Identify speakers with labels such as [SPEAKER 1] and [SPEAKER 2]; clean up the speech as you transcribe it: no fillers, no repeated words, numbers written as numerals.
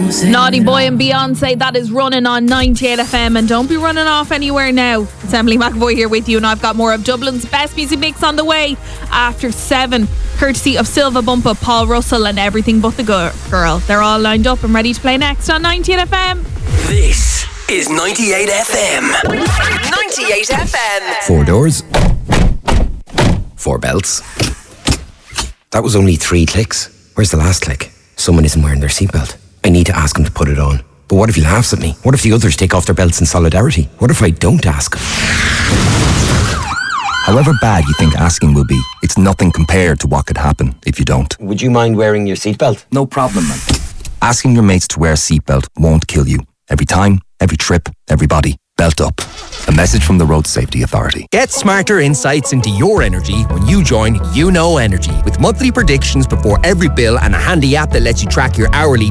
[SPEAKER 1] Naughty Boy and Beyonce, that is running on 98 FM, and don't be running off anywhere now. It's Emily McAvoy here with you, and I've got more of Dublin's best music mix on the way after 7, courtesy of Silva Bumpa, Paul Russell and Everything But the Girl. They're all lined up and ready to play next on 98 FM.
[SPEAKER 2] This is 98 FM. 98 FM.
[SPEAKER 3] 4 doors, 4 belts. That was only 3 clicks. Where's the last click? Someone isn't wearing their seatbelt. I need to ask him to put it on. But what if he laughs at me? What if the others take off their belts in solidarity? What if I don't ask him?
[SPEAKER 4] However bad you think asking will be, it's nothing compared to what could happen if you don't.
[SPEAKER 3] Would you mind wearing your seatbelt?
[SPEAKER 4] No problem, man. Asking your mates to wear a seatbelt won't kill you. Every time, every trip, everybody, belt up. A message from the Road Safety Authority.
[SPEAKER 5] Get smarter insights into your energy when you join You Know Energy. With monthly predictions before every bill and a handy app that lets you track your hourly